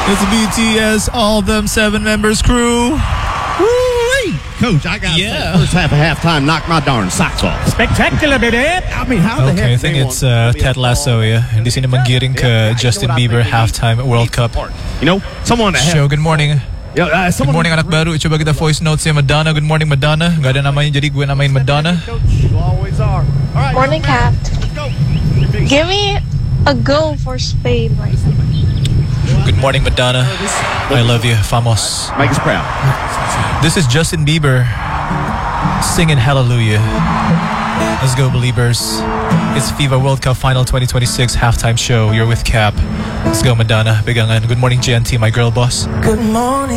It's a BTS, all them 7 members crew. Woo-wee. Coach, I got first half of halftime knocked my darn socks off. Spectacular, baby. I mean, how the heck? Okay, I think it's Ted Lasso, yeah. Hindi sila magiring ka Justin Bieber halftime World Cup. You know, someone that Show, good morning. Good Good morning, anak baru. Coba kita voice note si Madonna. Good morning, Madonna. Gak ada namanya, jadi gue namain Madonna. You always are. All right, Morning, Cap. let's go. Give me a go for Spain right now. Good morning, Madonna. I love you, Famos. Make us proud. This is Justin Bieber singing Hallelujah. Let's go, believers. It's FIFA World Cup Final 2026 halftime show. You're with Cap. Let's go, Madonna. Bigangan. Good morning, GNT, my girl boss. Good morning.